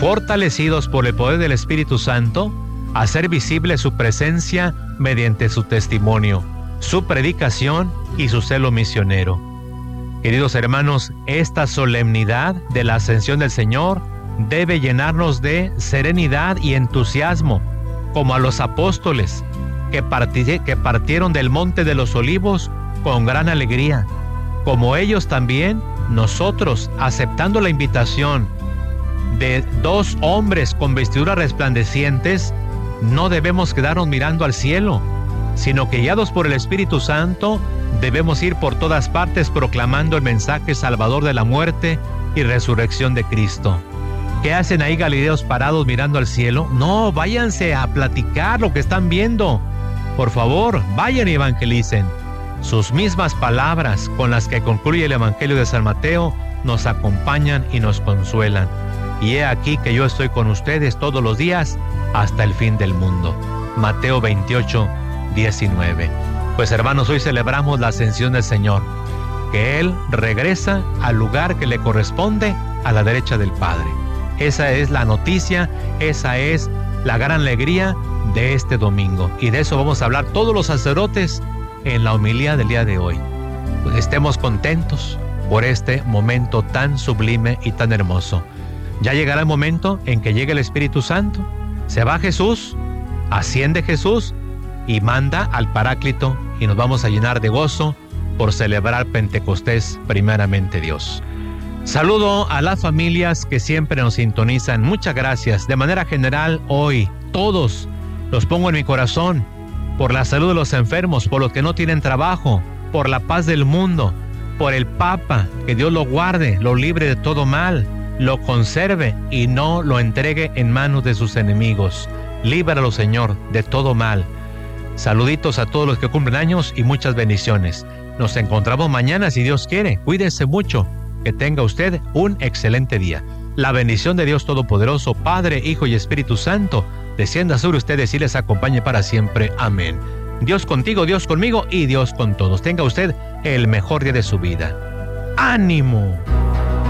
fortalecidos por el poder del Espíritu Santo, hacer visible su presencia mediante su testimonio, su predicación y su celo misionero. Queridos hermanos, esta solemnidad de la ascensión del Señor debe llenarnos de serenidad y entusiasmo, como a los apóstoles que partieron del Monte de los Olivos con gran alegría. Como ellos también, nosotros, aceptando la invitación de dos hombres con vestiduras resplandecientes, no debemos quedarnos mirando al cielo, sino que guiados por el Espíritu Santo, debemos ir por todas partes proclamando el mensaje salvador de la muerte y resurrección de Cristo. ¿Qué hacen ahí galileos parados mirando al cielo? No, váyanse a platicar lo que están viendo. Por favor, vayan y evangelicen. Sus mismas palabras con las que concluye el Evangelio de San Mateo nos acompañan y nos consuelan. Y he aquí que yo estoy con ustedes todos los días hasta el fin del mundo. Mateo 28, 19. Pues hermanos, hoy celebramos la ascensión del Señor, que Él regresa al lugar que le corresponde a la derecha del Padre. Esa es la noticia, esa es la gran alegría de este domingo. Y de eso vamos a hablar todos los sacerdotes en la homilía del día de hoy. Pues estemos contentos por este momento tan sublime y tan hermoso. Ya llegará el momento en que llegue el Espíritu Santo, se va Jesús, asciende Jesús y manda al Paráclito, y nos vamos a llenar de gozo por celebrar Pentecostés, primeramente Dios. Saludo a las familias que siempre nos sintonizan. Muchas gracias. De manera general, hoy, todos los pongo en mi corazón por la salud de los enfermos, por los que no tienen trabajo, por la paz del mundo, por el Papa, que Dios lo guarde, lo libre de todo mal, lo conserve y no lo entregue en manos de sus enemigos. Líbralo, Señor, de todo mal. Saluditos a todos los que cumplen años y muchas bendiciones. Nos encontramos mañana si Dios quiere. Cuídense mucho. Que tenga usted un excelente día. La bendición de Dios Todopoderoso, Padre, Hijo y Espíritu Santo, descienda sobre ustedes y les acompañe para siempre. Amén. Dios contigo, Dios conmigo y Dios con todos. Tenga usted el mejor día de su vida. ¡Ánimo!